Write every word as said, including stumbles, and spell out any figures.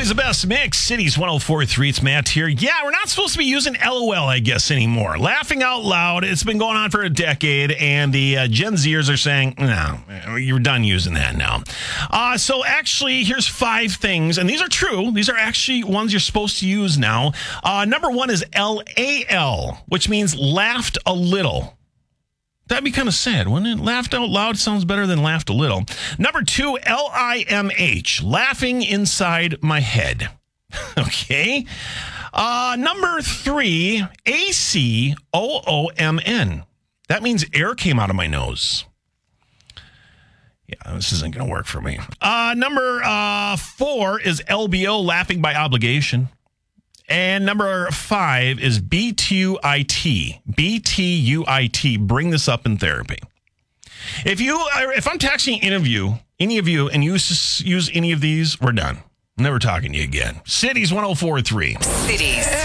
Always the best mix. Cities one oh four point three. It's Matt here. Yeah, we're not supposed to be using LOL, I guess, anymore. Laughing out loud. It's been going on for a decade, and the uh, Gen Zers are saying, no, you're done using that now. Uh, so actually, here's five things, and these are true. These are actually ones you're supposed to use now. Uh, number one is L A L, which means laughed a little. That'd be kind of sad, wouldn't it? Laughed out loud sounds better than laughed a little. Number two, L I M H, laughing inside my head. Okay. Uh, number three, A C O O M N. That means air came out of my nose. Yeah, this isn't going to work for me. Uh, number uh, four is L B O, laughing by obligation. And number five is B T U I T. B T U I T. Bring this up in therapy. If you, if I'm texting interview, any of you, and you use any of these, we're done. Never talking to you again. Cities one oh four point three. Cities.